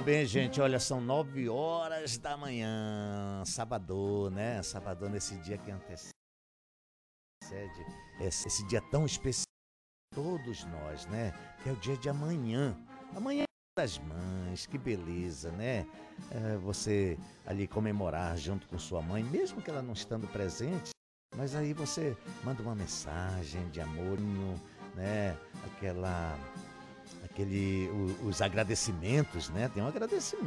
bem, gente. Olha, são 9 horas da manhã. Sabadão, né? Sabadão nesse dia que antecede esse dia tão especial para todos nós, né? Que é o dia de amanhã. Amanhã é das mães, que beleza, né? Você ali comemorar junto com sua mãe, mesmo que ela não estando presente, mas aí você manda uma mensagem de amor, né? Os agradecimentos, né? Tem um agradecimento.